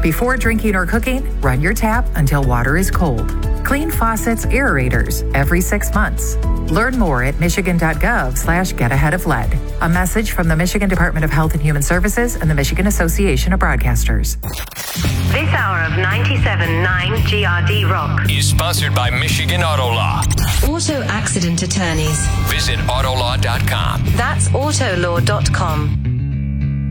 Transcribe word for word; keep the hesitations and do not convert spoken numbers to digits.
Before drinking or cooking, run your tap until water is cold. Clean faucets, aerators every six months. Learn more at michigan.gov slash get ahead of lead. A message from the Michigan Department of Health and Human Services and the Michigan Association of Broadcasters. This hour of ninety-seven point nine G R D Rock is sponsored by Michigan Auto Law. Auto accident attorneys. Visit autolaw dot com. That's autolaw dot com.